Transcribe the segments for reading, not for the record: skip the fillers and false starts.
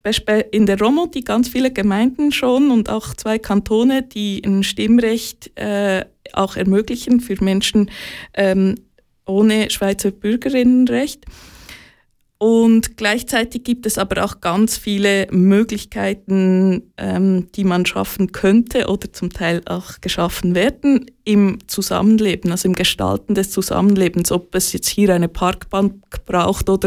in der Romandie ganz viele Gemeinden schon und auch 2 Kantone, die ein Stimmrecht auch ermöglichen für Menschen ohne Schweizer Bürgerinnenrecht. Und gleichzeitig gibt es aber auch ganz viele Möglichkeiten, die man schaffen könnte oder zum Teil auch geschaffen werden im Zusammenleben, also im Gestalten des Zusammenlebens, ob es jetzt hier eine Parkbank braucht oder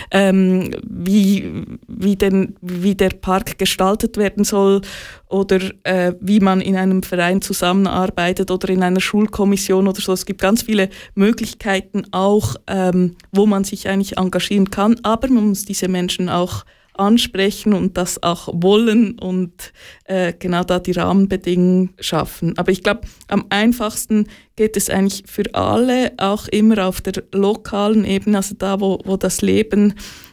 wie der Park gestaltet werden soll oder wie man in einem Verein zusammenarbeitet oder in einer Schulkommission oder so. Es gibt ganz viele Möglichkeiten auch, wo man sich eigentlich engagieren kann, aber man muss diese Menschen auch ansprechen und das auch wollen und genau da die Rahmenbedingungen schaffen. Aber ich glaube, am einfachsten geht es eigentlich für alle, auch immer auf der lokalen Ebene, also da, wo das Leben,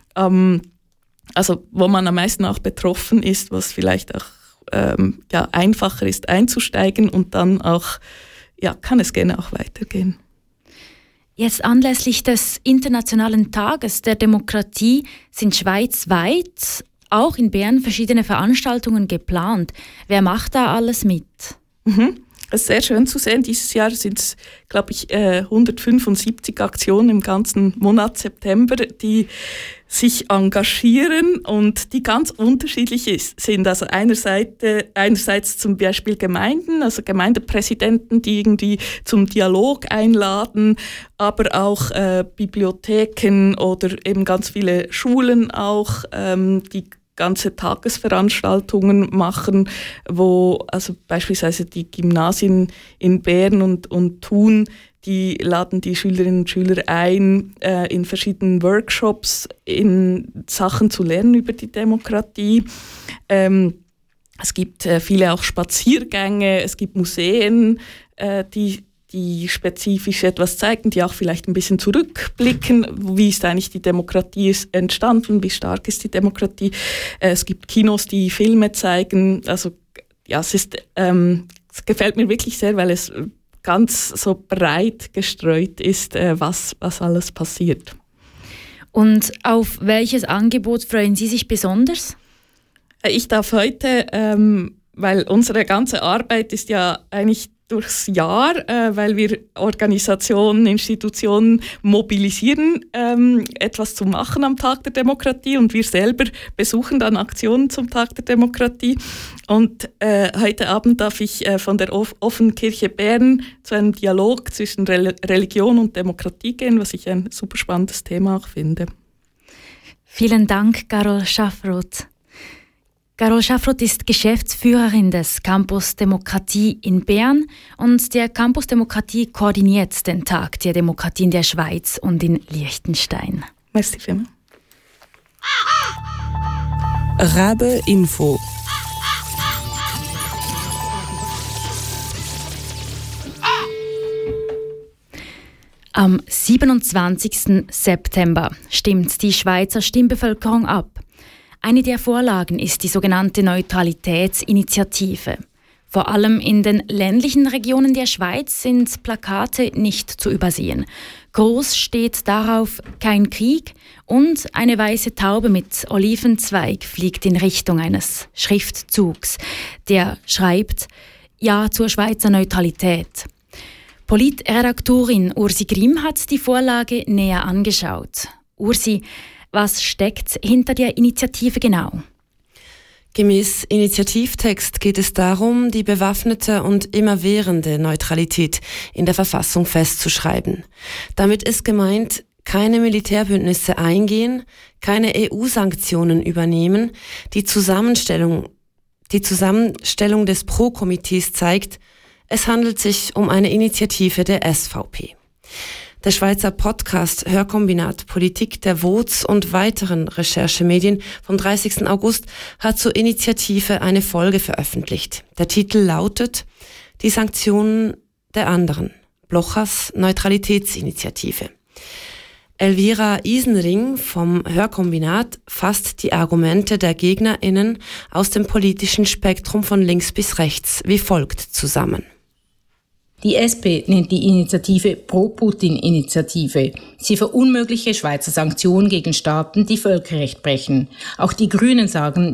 also wo man am meisten auch betroffen ist, was vielleicht auch einfacher ist einzusteigen und dann auch, kann es gerne auch weitergehen. Jetzt anlässlich des Internationalen Tages der Demokratie sind schweizweit, auch in Bern, verschiedene Veranstaltungen geplant. Wer macht da alles mit? Es ist sehr schön zu sehen. Dieses Jahr sind es, glaube ich, 175 Aktionen im ganzen Monat September, die sich engagieren und die ganz unterschiedlich sind. Also einerseits zum Beispiel Gemeinden, also Gemeindepräsidenten, die irgendwie zum Dialog einladen, aber auch Bibliotheken oder eben ganz viele Schulen auch, die ganze Tagesveranstaltungen machen, wo also beispielsweise die Gymnasien in Bern und Thun, die laden die Schülerinnen und Schüler ein, in verschiedenen Workshops in Sachen zu lernen über die Demokratie. Es gibt viele auch Spaziergänge, es gibt Museen, die spezifisch etwas zeigen, die auch vielleicht ein bisschen zurückblicken, wie ist eigentlich die Demokratie entstanden, wie stark ist die Demokratie. Es gibt Kinos, die Filme zeigen. Also ja, es gefällt mir wirklich sehr, weil es ganz so breit gestreut ist, was alles passiert. Und auf welches Angebot freuen Sie sich besonders? Ich darf heute, weil unsere ganze Arbeit ist ja eigentlich durchs Jahr, weil wir Organisationen, Institutionen mobilisieren, etwas zu machen am Tag der Demokratie und wir selber besuchen dann Aktionen zum Tag der Demokratie. Und heute Abend darf ich von der Offenen Kirche Bern zu einem Dialog zwischen Religion und Demokratie gehen, was ich ein super spannendes Thema auch finde. Vielen Dank, Carol Schaffroth. Carol Schaffroth ist Geschäftsführerin des Campus Demokratie in Bern und der Campus Demokratie koordiniert den Tag der Demokratie in der Schweiz und in Liechtenstein. Merci vielmals. Rabe Info. Am 27. September stimmt die Schweizer Stimmbevölkerung ab. Eine der Vorlagen ist die sogenannte Neutralitätsinitiative. Vor allem in den ländlichen Regionen der Schweiz sind Plakate nicht zu übersehen. Groß steht darauf „Kein Krieg" und eine weiße Taube mit Olivenzweig fliegt in Richtung eines Schriftzugs. Der schreibt „Ja zur Schweizer Neutralität". Politredaktorin Ursi Grimm hat die Vorlage näher angeschaut. Ursi, was steckt hinter der Initiative genau? Gemäß Initiativtext geht es darum, die bewaffnete und immerwährende Neutralität in der Verfassung festzuschreiben. Damit ist gemeint, keine Militärbündnisse eingehen, keine EU-Sanktionen übernehmen. Die Zusammenstellung des Pro-Komitees zeigt, es handelt sich um eine Initiative der SVP. Der Schweizer Podcast Hörkombinat Politik der WOZ und weiteren Recherchemedien vom 30. August hat zur Initiative eine Folge veröffentlicht. Der Titel lautet „Die Sanktionen der anderen. Blochers Neutralitätsinitiative". Elvira Isenring vom Hörkombinat fasst die Argumente der GegnerInnen aus dem politischen Spektrum von links bis rechts wie folgt zusammen. Die SP nennt die Initiative Pro-Putin-Initiative. Sie verunmögliche Schweizer Sanktionen gegen Staaten, die Völkerrecht brechen. Auch die Grünen sagen,